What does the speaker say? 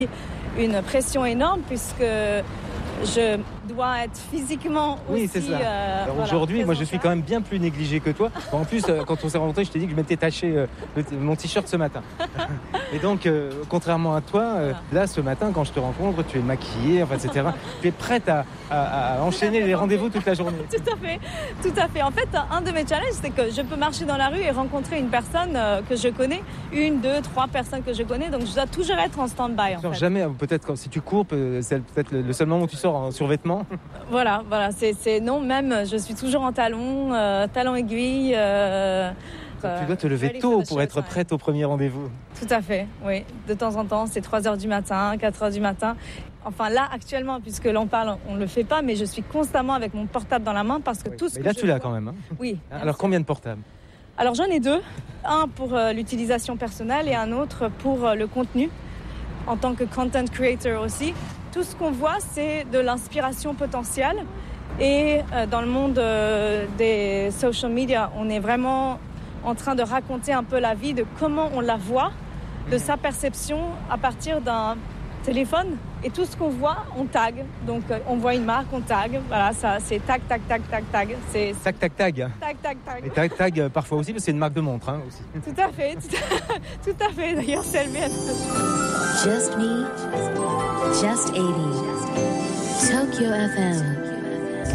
Une pression énorme puisque je dois être physiquement aussi... Oui, c'est ça. Alors aujourd'hui, moi, je suis quand même bien plus négligé que toi. En plus, quand on s'est rencontrés, je t'ai dit que je m'étais taché mon t-shirt ce matin. Et donc, contrairement à toi, là, ce matin, quand je te rencontre, tu es maquillée, etc. Tu es prête à enchaîner les rendez-vous toute la journée. Tout à fait. En fait, un de mes challenges, c'est que je peux marcher dans la rue et rencontrer une personne que je connais, 1, 2, 3 personnes que je connais. Donc, je dois toujours être en stand-by. Jamais, peut-être, si tu cours, c'est peut-être le seul moment où tu sors en survêtement. Voilà, c'est non, même je suis toujours en talons aiguilles. Tu dois te lever tôt pour être prête au premier rendez-vous. Tout à fait, oui. De temps en temps, c'est 3h du matin, 4h du matin. Enfin là, actuellement, puisque l'on parle, on ne le fait pas, mais je suis constamment avec mon portable dans la main parce que tout ce que là, tu l'as quand même. Hein. Oui. Alors, combien de portables ? Alors, j'en ai 2. Un pour l'utilisation personnelle et un autre pour le contenu, en tant que content creator aussi. Tout ce qu'on voit, c'est de l'inspiration potentielle. Et dans le monde des social media, on est vraiment en train de raconter un peu la vie, de comment on la voit, de sa perception à partir d'un téléphone. Et tout ce qu'on voit, on tag. Donc, on voit une marque, on tag. Voilà, ça, c'est tag, tag, tag, tag, tag. C'est tag, tag, tag. Tag, tag, tag. Et tag, tag, parfois aussi, parce que c'est une marque de montre, hein, aussi. Tout à fait. Tout à fait. D'ailleurs, c'est le mien. Just me, just 80. Tokyo FM.